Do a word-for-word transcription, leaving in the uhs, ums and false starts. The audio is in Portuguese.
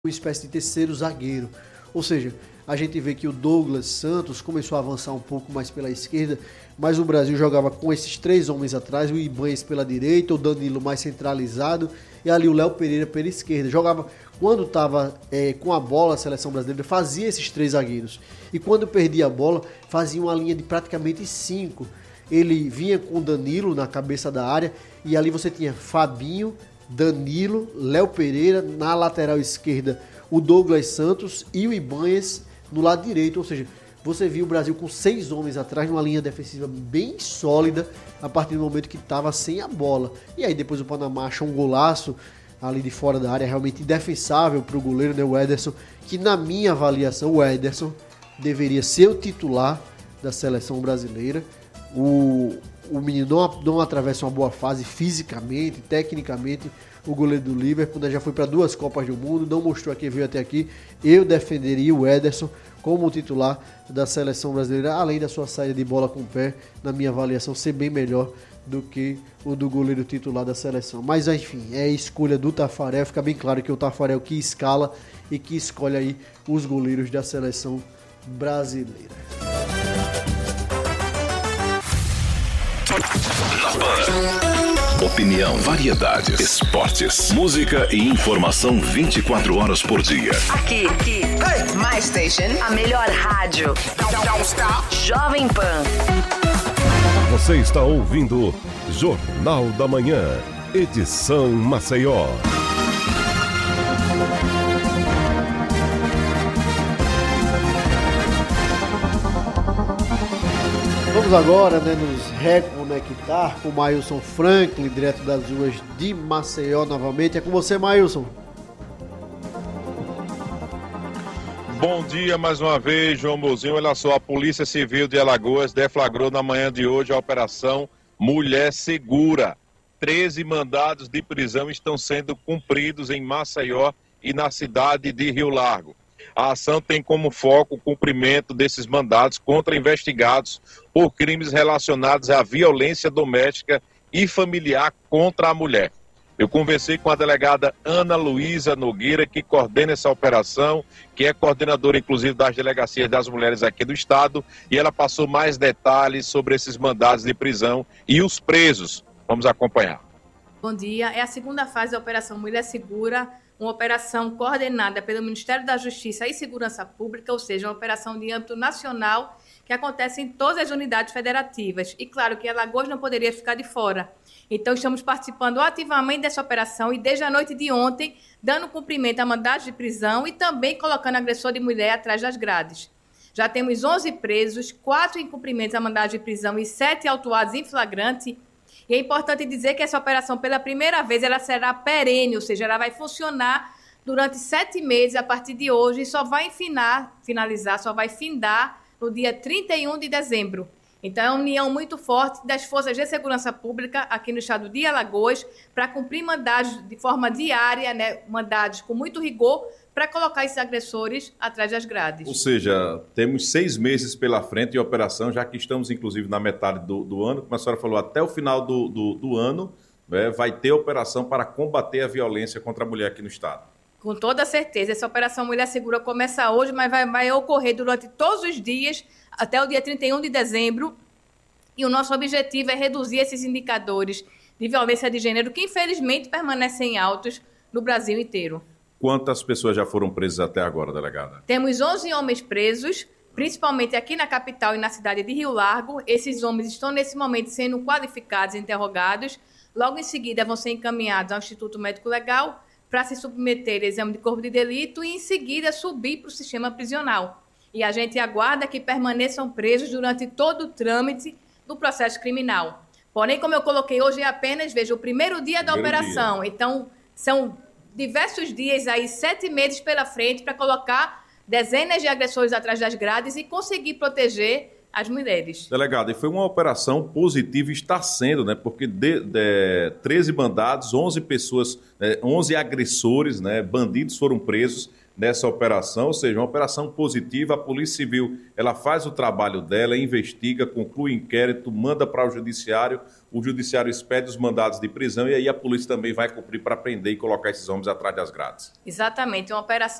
uma espécie de terceiro zagueiro. Ou seja, a gente vê que o Douglas Santos começou a avançar um pouco mais pela esquerda, mas o Brasil jogava com esses três homens atrás, o Ibanez pela direita, o Danilo mais centralizado e ali o Léo Pereira pela esquerda. Jogava, quando estava é, com a bola, a seleção brasileira fazia esses três zagueiros. E quando perdia a bola, fazia uma linha de praticamente cinco. Ele vinha com o Danilo na cabeça da área e ali você tinha Fabinho, Danilo, Léo Pereira, na lateral esquerda o Douglas Santos e o Ibanez no lado direito, ou seja, você viu o Brasil com seis homens atrás, numa linha defensiva bem sólida, a partir do momento que estava sem a bola. E aí depois o Panamá achou um golaço ali de fora da área, realmente indefensável para o goleiro, né, o Ederson, que na minha avaliação, o Ederson deveria ser o titular da seleção brasileira. O, o menino não, não atravessa uma boa fase fisicamente, tecnicamente. O goleiro do Liverpool, né, já foi para duas Copas do Mundo, não mostrou a quem veio até aqui. Eu defenderia o Ederson como titular da seleção brasileira, além da sua saída de bola com o pé, na minha avaliação, ser bem melhor do que o do goleiro titular da seleção. Mas enfim, é a escolha do Taffarel, fica bem claro que o Taffarel que escala e que escolhe aí os goleiros da seleção brasileira. Na Pan. Opinião, variedades, esportes, música e informação vinte e quatro horas por dia. Aqui, aqui. Hey. My Station, a melhor rádio. Jovem Pan. Você está ouvindo Jornal da Manhã, edição Maceió. Vamos agora, né, nos reconectar com o Mailson Franklin, direto das ruas de Maceió novamente. É com você, Mailson. Bom dia mais uma vez, João Mozinho. Olha só, a Polícia Civil de Alagoas deflagrou na manhã de hoje a Operação Mulher Segura. treze mandados de prisão estão sendo cumpridos em Maceió e na cidade de Rio Largo. A ação tem como foco o cumprimento desses mandados contra investigados por crimes relacionados à violência doméstica e familiar contra a mulher. Eu conversei com a delegada Ana Luísa Nogueira, que coordena essa operação, que é coordenadora, inclusive, das delegacias das mulheres aqui do estado, e ela passou mais detalhes sobre esses mandados de prisão e os presos. Vamos acompanhar. Bom dia. É a segunda fase da Operação Mulher Segura, uma operação coordenada pelo Ministério da Justiça e Segurança Pública, ou seja, uma operação de âmbito nacional que acontece em todas as unidades federativas. E claro que Alagoas não poderia ficar de fora. Então, estamos participando ativamente dessa operação e desde a noite de ontem, dando cumprimento a mandados de prisão e também colocando agressor de mulher atrás das grades. Já temos onze presos, quatro em cumprimentos a mandados de prisão e sete autuados em flagrante. E é importante dizer que essa operação, pela primeira vez, ela será perene, ou seja, ela vai funcionar durante sete meses a partir de hoje e só vai finar, finalizar, só vai findar no dia trinta e um de dezembro. Então, é uma união muito forte das forças de segurança pública aqui no estado de Alagoas para cumprir mandados de forma diária, né, mandados com muito rigor, para colocar esses agressores atrás das grades. Ou seja, temos seis meses pela frente de operação, já que estamos, inclusive, na metade do, do ano, como a senhora falou, até o final do, do, do ano, né, vai ter operação para combater a violência contra a mulher aqui no estado. Com toda certeza. Essa Operação Mulher Segura começa hoje, mas vai, vai ocorrer durante todos os dias, até o dia trinta e um de dezembro. E o nosso objetivo é reduzir esses indicadores de violência de gênero, que infelizmente permanecem altos no Brasil inteiro. Quantas pessoas já foram presas até agora, delegada? Temos onze homens presos, principalmente aqui na capital e na cidade de Rio Largo. Esses homens estão, nesse momento, sendo qualificados e interrogados. Logo em seguida, vão ser encaminhados ao Instituto Médico Legal para se submeter a exame de corpo de delito e, em seguida, subir para o sistema prisional. E a gente aguarda que permaneçam presos durante todo o trâmite do processo criminal. Porém, como eu coloquei hoje, é apenas, veja, o primeiro dia da primeiro operação. Dia. Então, são diversos dias aí, sete meses pela frente, para colocar dezenas de agressores atrás das grades e conseguir proteger as mulheres. Delegado, e foi uma operação positiva, está sendo, né? Porque de, de treze mandados, onze pessoas, né, onze agressores, né, bandidos foram presos nessa operação, ou seja, uma operação positiva. A Polícia Civil, ela faz o trabalho dela, investiga, conclui o inquérito, manda para o Judiciário, o Judiciário expede os mandados de prisão e aí a polícia também vai cumprir para prender e colocar esses homens atrás das grades. Exatamente, uma operação